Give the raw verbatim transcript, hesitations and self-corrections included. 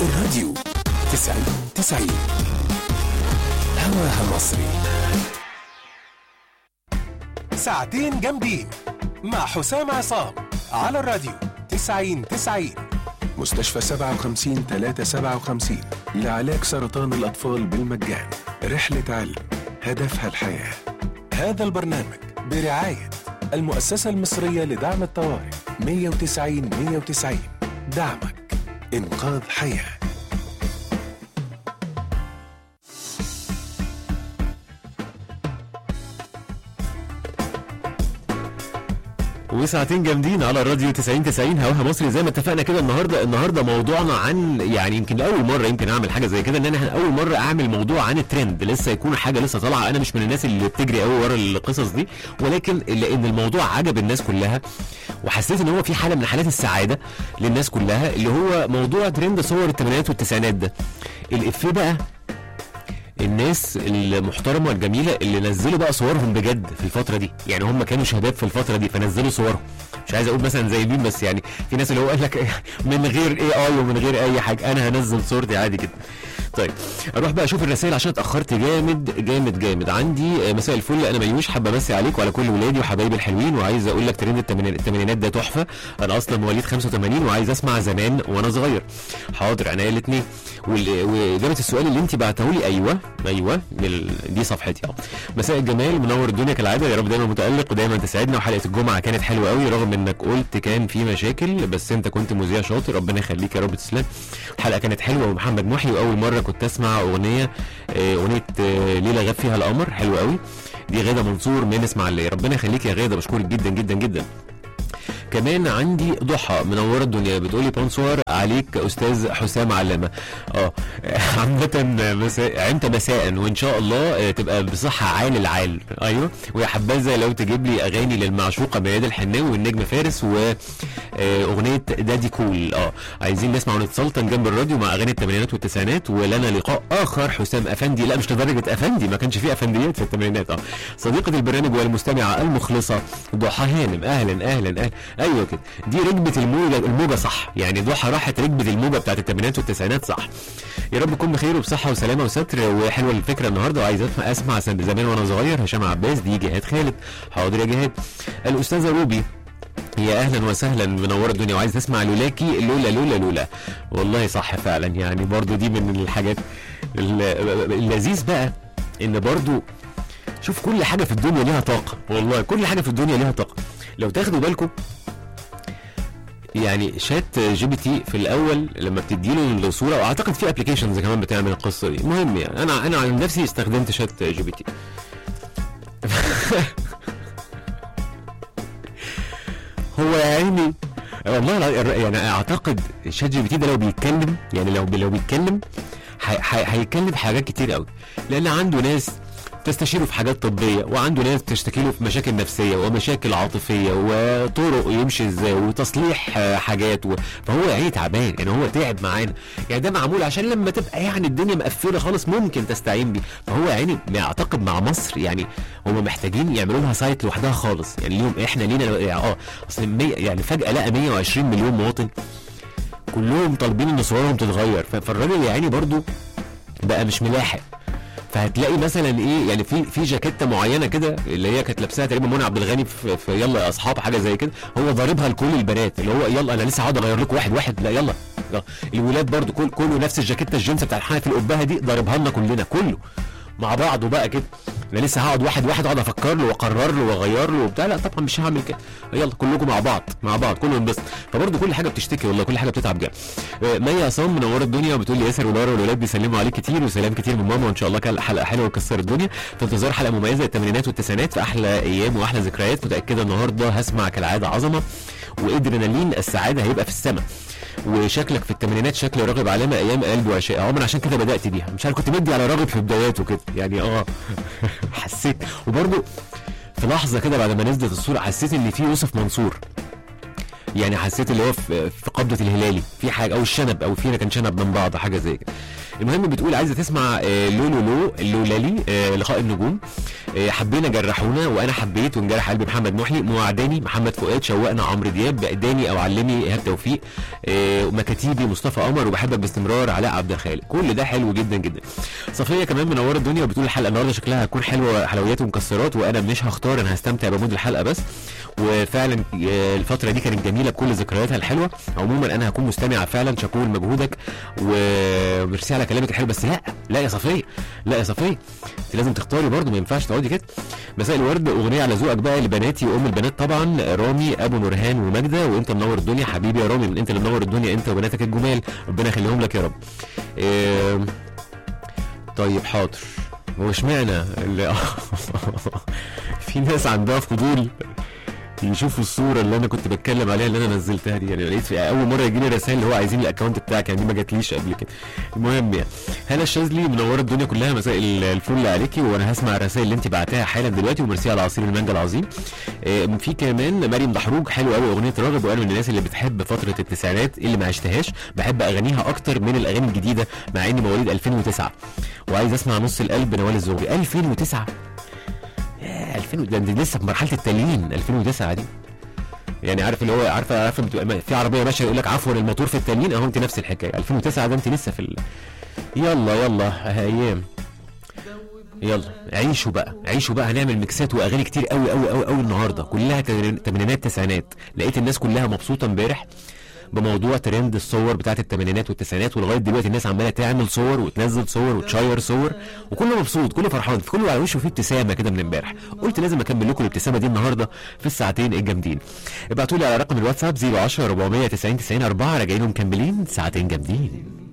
الراديو تسعين تسعين هواها مصري. ساعتين جامدين مع حسام عصام على الراديو تسعين تسعين. مستشفى سبعة وخمسين ثلاثة سبعة وخمسين لعلاج سرطان الأطفال بالمجان. رحلة علم هدفها الحياة. هذا البرنامج برعاية المؤسسة المصرية لدعم الطوارئ مية وتسعين مية وتسعين. دعمك إنقاذ حياة. وساعتين جامدين على الراديو تسعين تسعين هواها مصري. زي ما اتفقنا كده النهارده النهارده موضوعنا عن يعني يمكن لاول مره يمكن اعمل حاجه زي كده، ان انا اول مره اعمل موضوع عن الترند. لسه يكون حاجه لسه طالعه، انا مش من الناس اللي بتجري قوي ورا القصص دي، ولكن لان الموضوع عجب الناس كلها وحسيت ان هو في حاله من حالات السعاده للناس كلها، اللي هو موضوع ترند صور الثمانينات والتسعينات ده. الافيه بقى الناس المحترمه الجميله اللي نزلوا بقى صورهم بجد في الفتره دي، يعني هم كانوا شباب في الفتره دي فنزلوا صورهم. مش عايز اقول مثلا زي مين، بس يعني في ناس اللي هو قال لك من غير اي اي ومن غير اي حاجه انا هنزل صورتي عادي كده. طيب اروح بقى اشوف الرسائل عشان اتاخرت جامد جامد جامد. عندي مساء الفل، انا ميوش، حابه امسي عليك وعلى كل ولادي وحبايبي الحلوين، وعايز اقول لك ترند الثمانينات ده تحفه. انا اصلا مواليد خمسة وثمانين وعايز اسمع زمان وانا صغير. حاضر انا الاثنين. واجابه السؤال اللي انت بعته لي ايوه ايوه دي صفحتي. اه مساء الجمال، منور الدنيا كالعاده، يا رب دايما متالق ودايما تسعدنا. وحلقه الجمعه كانت حلوه قوي رغم انك قلت كان في مشاكل، بس انت كنت مذيع شاطر، ربنا يخليك يا رب تسلم. الحلقه كانت حلوه ومحمد محي، واول مره كنت اسمع اغنيه اغنيه ليله غاب فيها القمر، حلوه قوي. دي غاده منصور من اسماعيليه، ربنا يخليك يا غاده، بشكرك جدا جدا جدا. كمان عندي ضحى منوره الدنيا بتقولي بونسوار عليك استاذ حسام علامه. اه عامه مساء عمت مساء، وان شاء الله تبقى بصحه عال العال. ايوه ويا حبذا لو تجيب لي اغاني للمعشوقه مياد الحناوي والنجم فارس واغنيه دادي كول. اه عايزين نسمع ونتسلطن جنب الراديو مع اغاني الثمانينات والتسعينات. ولنا لقاء اخر حسام افندي، لا مش لدرجه افندي، ما كانش فيه افنديات في الثمانينات. اه صديقه البرنامج والمستمعه المخلصه ضحى هانم، اهلا اهلا اهلا. ايوه كده، دي ركبه الموجه الموجه صح، يعني ضحى راحت ركبه الموجه بتاعت الثمانينات والتسعينات صح. يا رب تكون بخير وبصحه وسلامه وستر. وحلوه الفكره النهارده، وعايز اسمع زمان وانا صغير هشام عباس. دي جهاد خالد. حاضر يا جهاد. الاستاذه روبي، يا اهلا وسهلا منوره الدنيا، وعايز تسمع لولاكي لولا لولا لولا. والله صح فعلا، يعني برضو دي من الحاجات اللذيذ بقى، ان برضو شوف كل حاجه في الدنيا ليها طاقه، والله كل حاجه في الدنيا ليها طاقه. لو تاخدوا بالكم يعني شات جي بي تي في الاول لما بتديله الصوره، واعتقد في ابلكيشنز كمان بتعمل القصه دي، المهم يعني انا انا عن نفسي استخدمت شات جي بي تي. هو يا عيني والله يعني اعتقد شات جي بي تي ده لو بيتكلم، يعني لو لو بيتكلم هيتكلم حاجات كتير قوي، لان عنده ناس تستشيره في حاجات طبيه، وعنده ناس تشتكي له في مشاكل نفسيه ومشاكل عاطفيه وطرق يمشي ازاي وتصليح حاجات و... فهو يعني تعبان، يعني هو تعب معانا، يعني ده معمول عشان لما تبقى يعني الدنيا مقفله خالص ممكن تستعين بيه. فهو يعني اعتقد مع مصر يعني هم محتاجين يعملوا لها سايت لوحدها خالص، يعني ليهم احنا لينا اه اصل يعني فجاه لقى مية وعشرين مليون مواطن كلهم طالبين ان صورهم تتغير، فالراجل يعني برضو بقى مش ملاحق. فهتلاقي مثلا ايه يعني في في جاكيته معينه كده اللي هي كانت لابساها تقريبا منى عبد الغني في, في يلا يا اصحاب حاجه زي كده، هو ضاربها لكل البنات اللي هو يلا انا لسه هقعد اغير لكم واحد واحد، لا يلا, يلا. الولاد برضو كل كله نفس الجاكيته الجينز بتاع حنفي القبهه دي ضاربها لنا كلنا كله مع بعضه بقى كده. انا لسه هقعد واحد واحد اقعد افكر له واقرر له واغير له وبتاع، لا طبعا مش هعمل كده، يلا كلكم مع بعض مع بعض كله ينبسط. فبرضه كل حاجه بتشتكي والله، كل حاجه بتتعب جامد. مي عصام منوره الدنيا وبتقول لي ياسر ولارا والولاد بيسلموا عليك كتير، وسلام كتير من ماما، وان شاء الله كان حلقه حلوه وكسر الدنيا. في انتظار حلقه مميزه الثمانينات والتسعينات في احلى ايام واحلى ذكريات، متاكده النهارده هسمع كالعاده عظمه وادرينالين، السعاده هيبقى في السماء. وشكلك في الثمانينات شكل راغب علامه ايام قلب وعشاء، اه من عشان كده بدات بيها، مش عارف كنت مدي على راغب في بداياته كده يعني اه حسيت. وبرده في لحظه كده بعد ما نزلت الصوره حسيت ان في يوسف منصور، يعني حسيت اللي هو في قبضه الهلالي في حاجه، او الشنب، او فينا كان شنب من بعض حاجه زي كده. المهم بتقول عايزه تسمع آه لولو لو اللولالي آه لقاء النجوم، آه حبينا جرحونا وانا حبيت وانجرح قلبي محمد محي، موعداني محمد فؤاد، شوقنا عمرو دياب، بقداني او علمي ايهاب توفيق، آه مكاتيبي مصطفى قمر، وبحبك باستمرار علاء عبد الخالق. كل ده حلو جدا جدا. صفيه كمان منوره الدنيا وبتقول الحلقه النهارده شكلها هتكون حلوه، حلويات ومكسرات، وانا مش هختار، انا هستمتع بمود الحلقه بس. وفعلا الفتره دي كانت جميله بكل ذكرياتها الحلوه. عموما انا هكون مستمعه فعلا، شكور مجهودك وميرسي على كلامك الحلو. بس لا لا يا صفيه، لا يا صفيه، انت لازم تختاري برضو، ما ينفعش تقعدي كده. مساء الورد، اغنيه على ذوقك بقى لبناتي وام البنات طبعا، رامي ابو نورهان وماجده، وانت منور الدنيا حبيبي يا رامي، من انت اللي منور الدنيا انت وبناتك الجمال، ربنا يخليهم لك يا رب. إيه طيب حاضر. هو اشمعنى في ناس عندها فضول يشوفوا الصوره اللي انا كنت بتكلم عليها اللي انا نزلتها دي؟ يعني لقيت في اول مره يجي لي رسائل اللي هو عايزين الاكونت بتاعك، يعني دي ما جاتليش قبل كده. المهم يعني هلا الشاذلي منوره الدنيا كلها، مساء الفل عليكي، وانا هسمع الرسائل اللي انت بعتها حالا دلوقتي، وميرسي على عصير المانجا العظيم. آه في كمان مريم دحروج، حلو قوي اغنيه راغب، وانا من الناس اللي بتحب فتره التسعينات اللي ما عشتهاش، بحب اغانيها اكتر من الاغاني الجديده مع اني مواليد ألفين وتسعة، وعايز اسمع نص القلب نوال الزوغي. ألفين وتسعة ألفين، ده لسه في مرحله التليين ألفين وتسعة دي، يعني عارف اللي هو عارفه عارفه في عربيه ماشيه يقول لك عفوا الموتور في التليين، اهو انت نفس الحكايه. ألفين وتسعة ده انت لسه في ال... يلا يلا ايام، يلا عيشوا بقى عيشوا بقى. هنعمل ميكسات واغاني كتير قوي قوي قوي قوي النهارده، كلها تمانينات تسعينات. لقيت الناس كلها مبسوطه امبارح بموضوع ترند الصور بتاعت الثمانينات والتسعينات، ولغايه دلوقتي الناس عماله تعمل صور وتنزل صور وتشير صور، وكله مبسوط كله فرحان، في كله على وشه فيه ابتسامه كده من امبارح. قلت لازم اكمل لكم الابتسامه دي النهارده في الساعتين الجامدين. ابعتوا لي على رقم الواتساب صفر عشرة أربعمية تسعين تسعين أربعة، راجعين ومكملين ساعتين جامدين.